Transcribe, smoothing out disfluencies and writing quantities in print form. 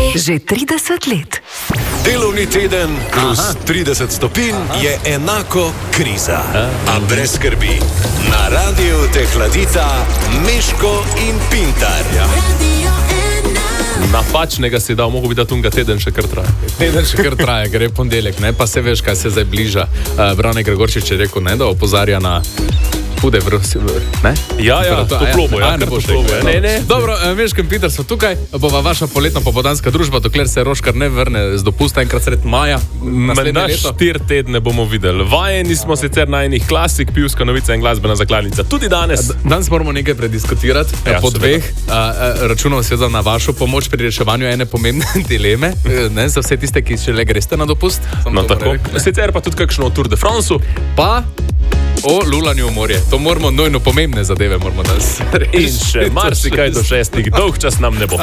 Že 30 let. Delovni teden plus 30 stopinj je enako kriza. A brez skrbi, na radiju te hladita Meško in Pintar. Napačnega si dal, mogo bi da tunga teden še kar traje. Teden še kar traje, gre ponedeljek, ne? Pa se veš, kaj se zdaj bliža. Brane Gregorčič je rekel, ne, da opozarja na hude ne? Ja, toplobo, ja, kar toplobo. Ne. Dobro, Meško in Pintar so tukaj, bova vaša poletna popoldanska družba, dokler se Roškar ne vrne z dopusta enkrat sred maja. Na 4 tedne bomo videli. Vajeni smo sicer na enih klasik, pivska novica in glasbena zakladnica. Tudi danes. Danes moramo nekaj prediskutirati, po dveh. Računamo seveda na vašo pomoč pri reševanju ene pomembne dileme, ne, za vse tiste, ki še le greste na dopust. No tako. Sicer pa tudi kakšno Tour de France. Pa o lulanju v morje. To moramo nujno pomembne zadeve moramo danes rešiti. In še marsikaj do 6. Dolg čas nam ne bo.